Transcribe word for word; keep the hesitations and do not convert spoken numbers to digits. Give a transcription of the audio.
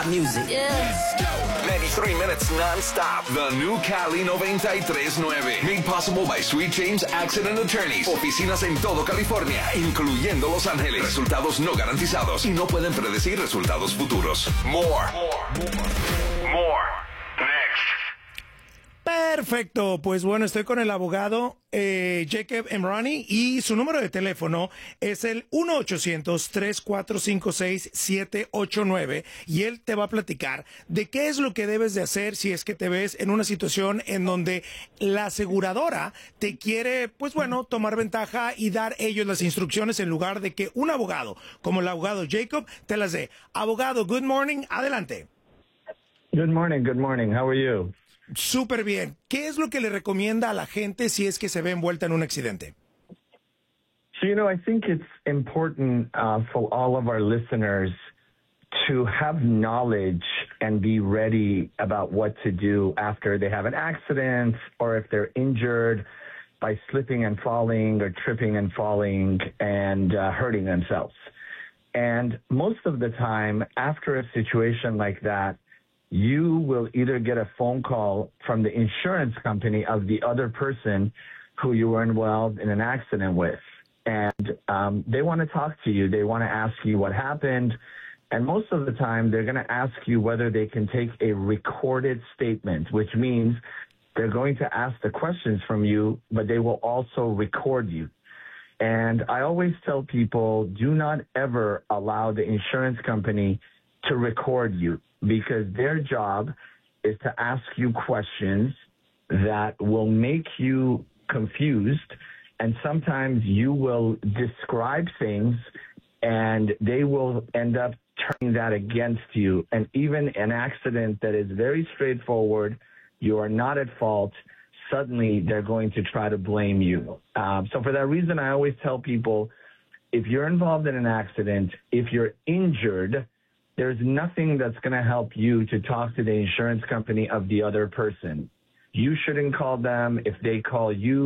Music. Yeah. ninety-three minutes non-stop. The new Cali noventa y tres nueve. Made possible by Sweet James Accident Attorneys. Oficinas en todo California, incluyendo Los Ángeles. Resultados no garantizados y no pueden predecir resultados futuros. More. More. More. More. Next. Perfecto, pues bueno, estoy con el abogado eh, Jacob Emrani y su número de teléfono es el uno ochocientos, tres cuatro cinco seis, siete ocho nueve y él te va a platicar de qué es lo que debes de hacer si es que te ves en una situación en donde la aseguradora te quiere, pues bueno, tomar ventaja y dar ellos las instrucciones en lugar de que un abogado, como el abogado Jacob, te las dé. Abogado, good morning, adelante. Good morning, good morning, how are you? Súper bien. ¿Qué es lo que le recomienda a la gente si es que se ve envuelta en un accidente? So, you know, I think it's important uh, for all of our listeners to have knowledge and be ready about what to do after they have an accident or if they're injured by slipping and falling or tripping and falling and uh, hurting themselves. And most of the time, after a situation like that, you will either get a phone call from the insurance company of the other person who you were involved in an accident with. And um, they want to talk to you. They want to ask you what happened. And most of the time, they're going to ask you whether they can take a recorded statement, which means they're going to ask the questions from you, but they will also record you. And I always tell people, do not ever allow the insurance company to record you, because their job is to ask you questions that will make you confused, and sometimes you will describe things and they will end up turning that against you. And even an accident that is very straightforward, you are not at fault, suddenly they're going to try to blame you. Um, so for that reason, I always tell people, if you're involved in an accident, if you're injured, there's nothing that's going to help you to talk to the insurance company of the other person. You shouldn't call them. If they call you,